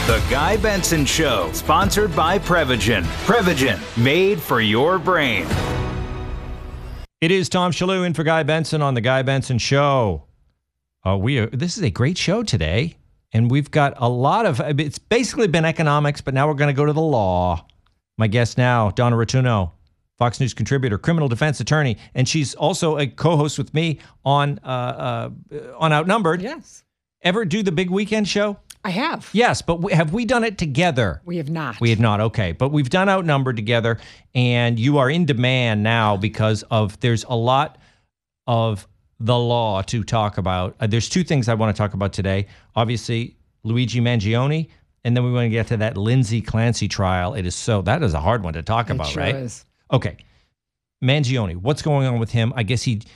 The Guy Benson Show, sponsored by Prevagen. Prevagen, made for your brain. It is Tom Shalhoub in for Guy Benson on The Guy Benson Show. This is a great show today, and we've got a lot of, it's basically been economics, but now we're going to go to the law. My guest now, Donna Rotunno, Fox News contributor, criminal defense attorney, and she's also a co-host with me on Outnumbered. Yes. Ever do the big weekend show? I have. Yes, but have we done it together? We have not. We have not, okay. But we've done Outnumbered together, and you are in demand now because there's a lot of the law to talk about. There's two things I want to talk about today. Obviously, Luigi Mangione, and then we want to get to that Lindsay Clancy trial. That is a hard one to talk about, sure right? Is. Okay. Mangione, what's going on with him? I guess he